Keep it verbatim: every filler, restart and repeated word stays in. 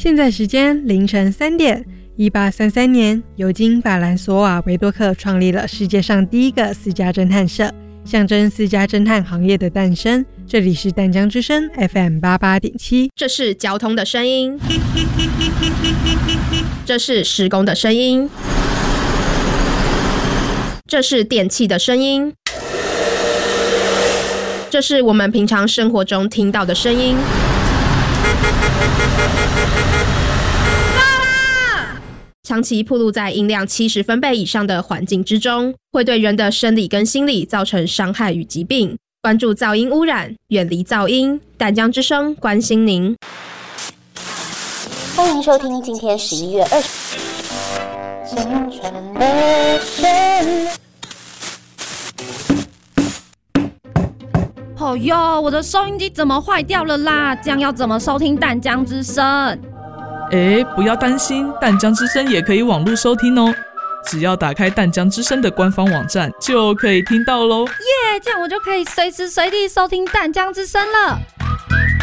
现在时间凌晨三点。一八三三年，尤金·法兰索瓦·维多克创立了世界上第一个私家侦探社，象征私家侦探行业的诞生。这里是淡江之声 F M 八十八点七， 这是交通的声音，这是施工的声音，这是电器的声音，这是我们平常生活中听到的声音。长期暴露在音量七十分贝以上的环境之中，会对人的生理跟心理造成伤害与疾病。关注噪音污染，远离噪音。淡江之声关心您。 欢迎收听今天十一月二十青春的声。 哦哟，我的收音机怎么坏掉了啦？这样要怎么收听淡江之声？ 哎，不要担心，淡江之声也可以网络收听哦。只要打开淡江之声的官方网站，就可以听到咯。 耶，这样我就可以随时随地收听淡江之声了。